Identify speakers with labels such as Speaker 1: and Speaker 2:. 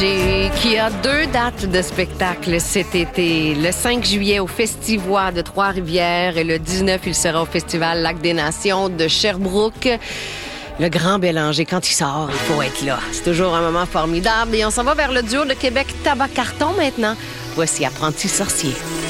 Speaker 1: Qui a 2 dates de spectacle cet été. Le 5 juillet au Festivois de Trois-Rivières et le 19, il sera au Festival Lac des Nations de Sherbrooke. Le Grand Bélanger, quand il sort, il faut être là. C'est toujours un moment formidable. Et on s'en va vers le duo de Québec Tabac Carton maintenant. Voici Apprenti sorcier.